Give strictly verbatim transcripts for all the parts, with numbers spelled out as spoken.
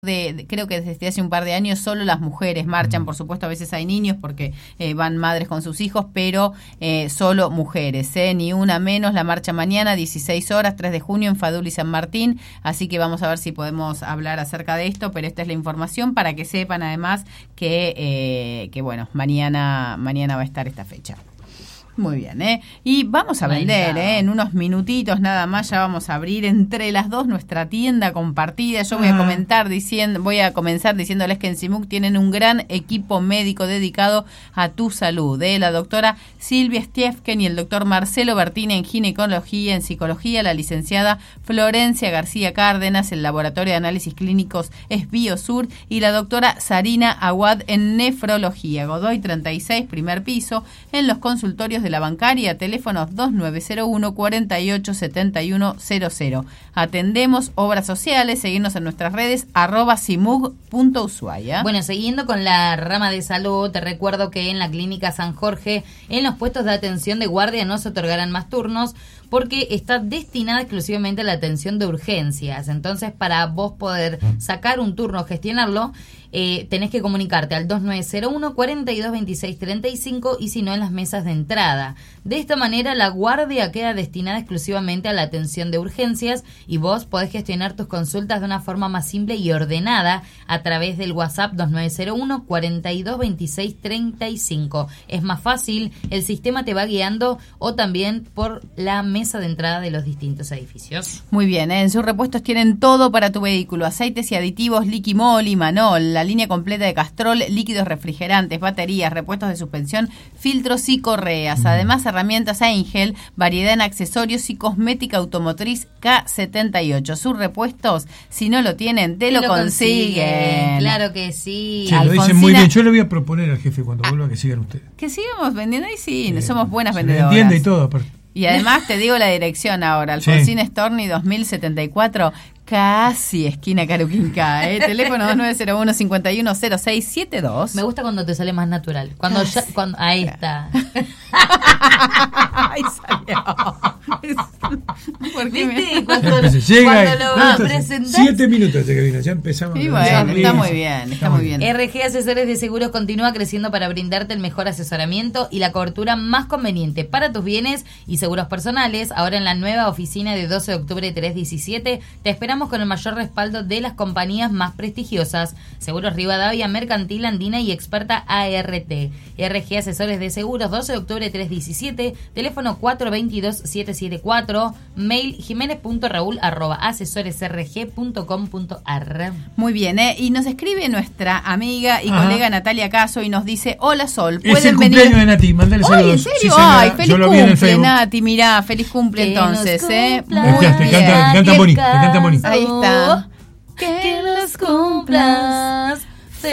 De, de, creo que desde hace un par de años solo las mujeres marchan, por supuesto a veces hay niños porque eh, van madres con sus hijos, pero eh, solo mujeres, ¿eh? Ni una menos. La marcha mañana, dieciséis horas, tres de junio en Fadul y San Martín, así que vamos a ver si podemos hablar acerca de esto, pero esta es la información para que sepan además que, eh, que bueno, mañana, mañana va a estar esta fecha. Muy bien, ¿eh? Y vamos a vender, ¿eh? En unos minutitos nada más ya vamos a abrir entre las dos nuestra tienda compartida. Yo voy a comentar diciendo, voy a comenzar diciéndoles que en CIMUC tienen un gran equipo médico dedicado a tu salud, ¿eh? La doctora Silvia Stiefken y el doctor Marcelo Bertini en ginecología, en psicología, la licenciada Florencia García Cárdenas, el laboratorio de análisis clínicos es Biosur, y la doctora Sarina Aguad en nefrología. Godoy treinta y seis, primer piso, en los consultorios de la bancaria, teléfonos dos nueve cero uno, cuatro ocho siete uno cero cero. Atendemos obras sociales, seguirnos en nuestras redes, arroba simug punto ushuaia. Bueno, siguiendo con la rama de salud, te recuerdo que en la Clínica San Jorge, en los puestos de atención de guardia no se otorgarán más turnos, porque está destinada exclusivamente a la atención de urgencias. Entonces, para vos poder sacar un turno, gestionarlo, eh, tenés que comunicarte al dos nueve cero uno, cuatro dos dos seis tres cinco y si no en las mesas de entrada. De esta manera, la guardia queda destinada exclusivamente a la atención de urgencias y vos podés gestionar tus consultas de una forma más simple y ordenada a través del WhatsApp dos nueve cero uno, cuatro dos dos seis tres cinco. Es más fácil, el sistema te va guiando, o también por la mesa de entrada de los distintos edificios. Muy bien, ¿eh? En sus repuestos tienen todo para tu vehículo: aceites y aditivos Liquimol y Manol, la línea completa de Castrol, líquidos refrigerantes, baterías, repuestos de suspensión, filtros y correas. Además, herramientas Angel, variedad en accesorios y cosmética automotriz K setenta y ocho. Sus repuestos, si no lo tienen, te, te lo, lo consiguen. consiguen. Claro que sí. Sí, lo dicen muy bien. Yo le voy a proponer al jefe cuando vuelva que sigan ustedes. Que sigamos vendiendo y sí, sí, somos buenas se vendedoras. Entiende y todo, aparte. Y además te digo la dirección ahora, Alfonsín sí. Storni dos mil setenta y cuatro, casi esquina Caruquinca, ¿eh? Teléfono dos nueve cero uno, cinco uno cero seis siete dos. Me gusta cuando te sale más natural. Cuando ya, cuando, ahí está. Ahí salió. ¿Viste? Me... Cuando, llega cuando lo va a presentar. Siete minutos de que vino, ya empezamos. Y bueno, está muy bien, está muy bien. R G Asesores de Seguros continúa creciendo para brindarte el mejor asesoramiento y la cobertura más conveniente para tus bienes y seguros personales. Ahora en la nueva oficina de doce de octubre trescientos diecisiete te esperamos con el mayor respaldo de las compañías más prestigiosas: Seguros Rivadavia, Mercantil Andina y Experta A R T. R G Asesores de Seguros, doce de octubre trescientos diecisiete, teléfono cuatro dos dos, siete siete cuatro, mail jiménez punto raúl arroba asesoresrg punto com punto ar. Muy bien, ¿eh? Y nos escribe nuestra amiga y Ajá. colega Natalia Caso y nos dice: hola Sol, ¿pueden es el venir? cumpleaños de Nati, mandale saludos. ¿En serio? Sí, Ay, feliz cumple, Nati, mirá, feliz cumple que entonces, ¿eh? Muy bien. Te canta, canta Moni, te canta Moni. Ahí está. Que los cumplas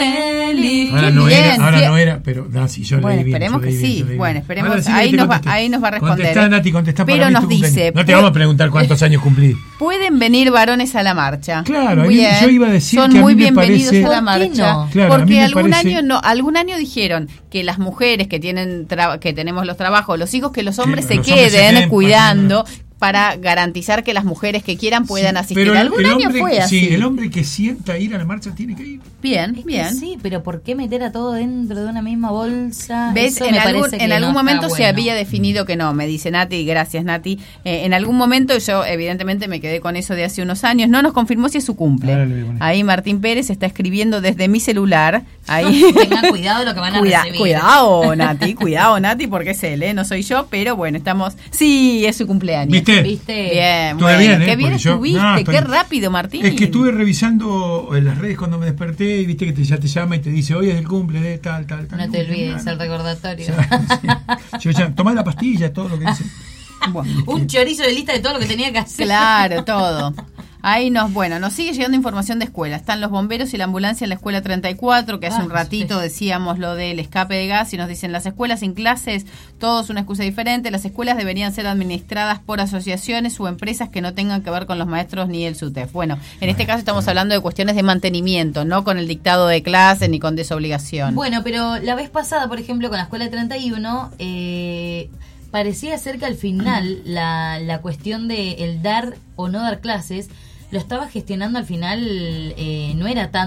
feliz. Ahora no era, ahora no era, pero no, si yo bueno, leí bien. Esperemos que sí. Bien, bueno, esperemos. Sí, ahí, nos va, ahí nos va a responder. Contestá, Nati, contestá para pero mí nos tu dice. No te vamos a preguntar cuántos años cumplí. Pueden venir varones a la marcha. Claro, mí, yo iba a decir son que a muy mí me bienvenidos parece, a la marcha. No? Claro, porque algún parece, año no, algún año dijeron que las mujeres que tienen tra- que tenemos los trabajos, los hijos, que los hombres que se los queden, hombres se queden cuidando. Para garantizar que las mujeres que quieran puedan sí, asistir. Pero Algún el año hombre, fue así. Sí, el hombre que sienta ir a la marcha tiene que ir. Bien, es bien. Sí, pero ¿por qué meter a todo dentro de una misma bolsa? ¿Ves? Eso en me algún, parece en que algún no momento está se bueno. había definido que no, me dice Nati, gracias Nati. Eh, en algún momento yo evidentemente me quedé con eso de hace unos años, no nos confirmó si es su cumple. Ahí Martín Pérez está escribiendo desde mi celular. Ahí. Tengan cuidado lo que van a Cuida, recibir. Cuidado Nati, cuidado Nati, porque es él, ¿eh? No soy yo, pero bueno, estamos... Sí, es su cumpleaños. ¿Viste? ¿Viste? Bien, bueno, bien, ¿eh? qué bien yo, estuviste, no, estoy, qué rápido Martín. Es que estuve revisando en las redes cuando me desperté y viste que te, ya te llama y te dice: hoy es el cumple de tal, tal, tal. No te olvides el recordatorio. O sea, sí. Yo ya, tomá la pastilla, todo lo que dice. Bueno. Un chorizo de lista de todo lo que tenía que hacer. Claro, todo. Ahí nos, bueno, nos sigue llegando información de escuela. Están los bomberos y la ambulancia en la escuela treinta y cuatro, que hace ah, un ratito sí. decíamos lo del escape de gas, y nos dicen: las escuelas sin clases, todo es una excusa diferente. Las escuelas deberían ser administradas por asociaciones o empresas que no tengan que ver con los maestros ni el SUTEF. Bueno, en este caso estamos hablando de cuestiones de mantenimiento, no con el dictado de clase ni con desobligación. Bueno, pero la vez pasada, por ejemplo, con la escuela treinta y uno, eh, parecía ser que al final la, la cuestión de el dar o no dar clases lo estaba gestionando al final, eh, no era tanto